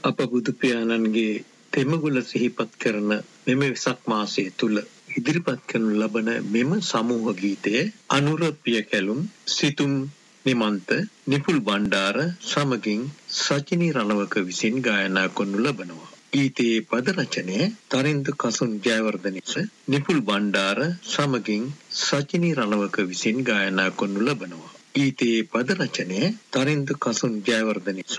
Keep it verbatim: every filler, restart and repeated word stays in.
අප බුදු පියාණන්ගේ තෙමගුල සිහිපත් කරන මෙම වෙසක් මාසය තුල ඉදිරිපත් කරනු ලබන මෙම සමූහ ගීතයේ අනුර පියකැලුම් සිතුම් නිමන්ත නිපුල් බණ්ඩාර සමගින් සචිනී රණවක විසින් ගායනා කරනු ලබනවා. ගීතයේ පද රචනය තරින්ද කසුන් ජයවර්ධන නිපුල් බණ්ඩාර සමගින් සචිනී රණවක විසින් ගායනා කරනු ලබනවා. ගීතයේ පද රචනය තරින්ද කසුන් ජයවර්ධන